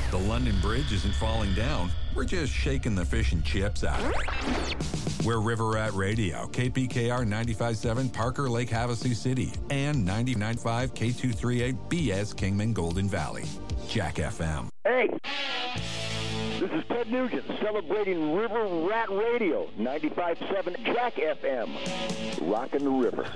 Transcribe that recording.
The London Bridge isn't falling down. We're just shaking the fish and chips out of it. We're River Rat Radio, KPKR 95.7 Parker Lake Havasu City, and 99.5 K238 BS Kingman Golden Valley. Jack FM. Hey! This is Ted Nugent celebrating River Rat Radio, 95.7 Jack FM. Rockin' the river.